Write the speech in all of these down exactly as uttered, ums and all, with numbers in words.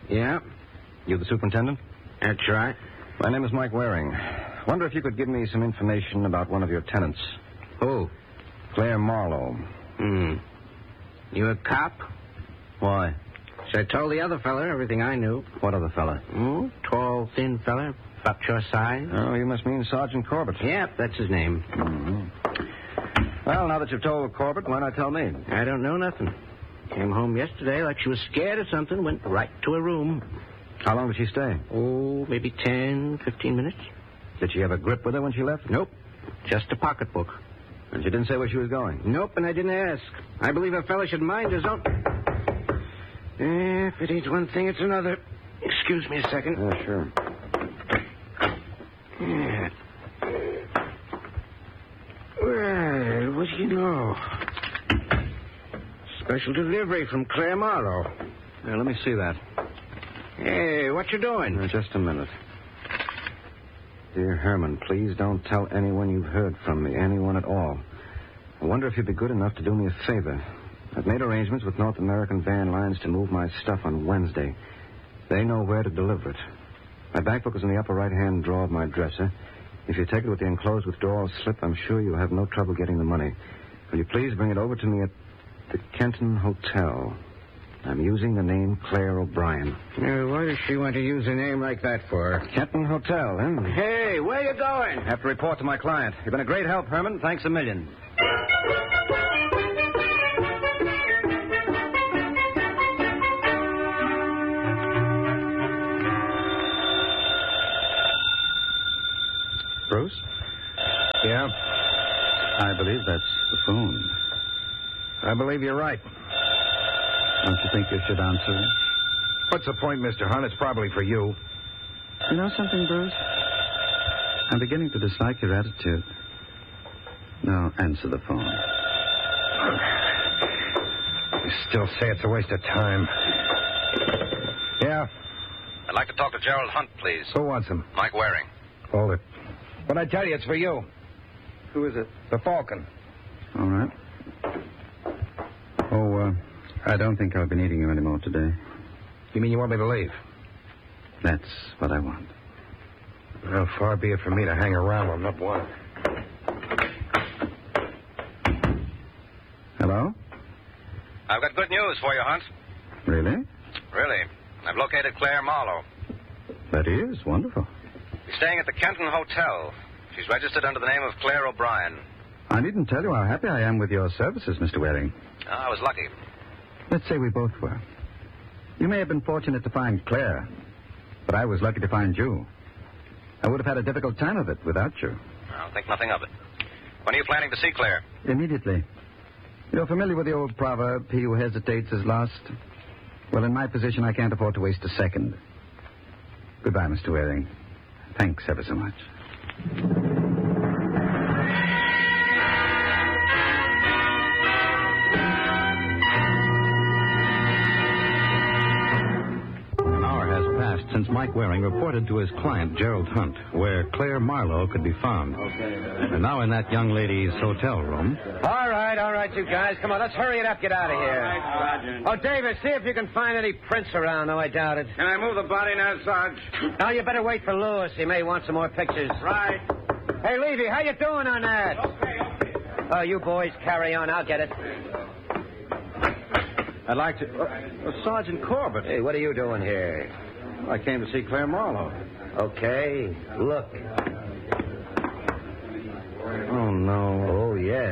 Yeah? You the superintendent? That's right. My name is Mike Waring. Wonder if you could give me some information about one of your tenants. Who? Claire Marlowe. Hmm. You a cop? Why? So I told the other fella everything I knew. What other fella? Hmm? Tall, thin fella, about your size. Oh, you must mean Sergeant Corbett. Yep, that's his name. Mm-hmm. Well, now that you've told Corbett, why not tell me? I don't know nothing. Came home yesterday like she was scared of something, went right to her room. How long did she stay? Oh, maybe ten, fifteen minutes. Did she have a grip with her when she left? Nope. Just a pocketbook. And she didn't say where she was going? Nope, and I didn't ask. I believe a fella should mind his own... Eh, if it ain't one thing, it's another. Excuse me a second. Oh, sure. Yeah. Well, what do you know? Special delivery from Claire Marlowe. Here, let me see that. Hey, what you doing? Uh, just a minute. Dear Herman, please don't tell anyone you've heard from me, anyone at all. I wonder if you'd be good enough to do me a favor. I've made arrangements with North American Van Lines to move my stuff on Wednesday. They know where to deliver it. My bank book is in the upper right-hand drawer of my dresser. If you take it with the enclosed withdrawal slip, I'm sure you'll have no trouble getting the money. Will you please bring it over to me at the Kenton Hotel? I'm using the name Claire O'Brien. Uh, why does she want to use a name like that for? Kenton Hotel, huh? Hey, where you going? I have to report to my client. You've been a great help, Herman. Thanks a million. Bruce? Yeah? I believe that's the phone. I believe you're right. Don't you think you should answer it? What's the point, Mister Hunt? It's probably for you. You know something, Bruce? I'm beginning to dislike your attitude. Now, answer the phone. You still say it's a waste of time. Yeah? I'd like to talk to Gerald Hunt, please. Who wants him? Mike Waring. Hold it. What I tell you, it's for you. Who is it? The Falcon. All right. Oh, uh, I don't think I'll be needing you anymore today. You mean you want me to leave? That's what I want. Well, far be it from me to hang around when I'm not wanted. Hello? I've got good news for you, Hunt. Really? Really. I've located Claire Marlowe. That is wonderful. She's staying at the Kenton Hotel. She's registered under the name of Claire O'Brien. I needn't tell you how happy I am with your services, Mister Waring. Oh, I was lucky. Let's say we both were. You may have been fortunate to find Claire, but I was lucky to find you. I would have had a difficult time of it without you. I'll think nothing of it. When are you planning to see Claire? Immediately. You're familiar with the old proverb, he who hesitates is lost? Well, in my position, I can't afford to waste a second. Goodbye, Mister Waring. Thanks ever so much. Since Mike Waring reported to his client, Gerald Hunt, where Claire Marlowe could be found. And now in that young lady's hotel room. All right, all right, you guys. Come on, let's hurry it up. Get out of here. All right, Sergeant. Oh, David, see if you can find any prints around. No, I doubt it. Can I move the body now, Sarge? Now, you better wait for Lewis. He may want some more pictures. Right. Hey, Levy, how you doing on that? Okay, okay. Oh, you boys carry on. I'll get it. I'd like to... Uh, uh, Sergeant Corbett. Hey, what are you doing here? I came to see Claire Marlowe. Okay, look. Oh, no. Oh, yes.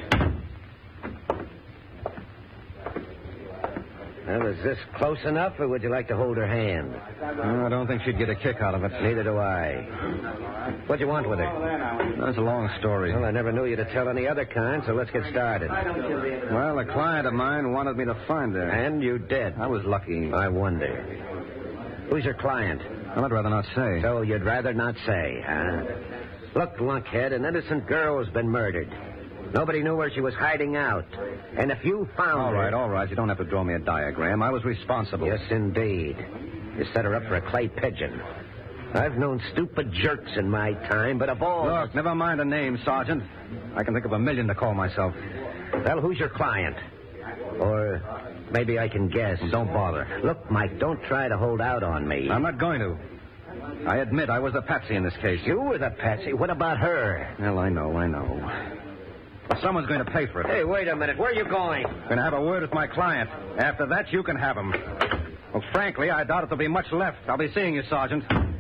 Well, is this close enough, or would you like to hold her hand? No, I don't think she'd get a kick out of it. Neither do I. What'd you want with her? That's a long story. Well, I never knew you to tell any other kind, so let's get started. Well, a client of mine wanted me to find her. And you did. I was lucky. I wonder. Who's your client? Well, I'd rather not say. So you'd rather not say, huh? Look, lunkhead, an innocent girl's been murdered. Nobody knew where she was hiding out. And if you found All her... right, all right. You don't have to draw me a diagram. I was responsible. Yes, indeed. You set her up for a clay pigeon. I've known stupid jerks in my time, but of all... Look, never mind the name, Sergeant. I can think of a million to call myself. Well, who's your client? Or Maybe I can guess. Don't bother. Look, Mike, don't try to hold out on me. I'm not going to. I admit I was the patsy in this case. You were the patsy. What about her? Well, I know, I know. But someone's going to pay for it. Hey, wait a minute. Where are you going? Going to have a word with my client. After that, you can have him. Well, frankly, I doubt if there'll be much left. I'll be seeing you, Sergeant.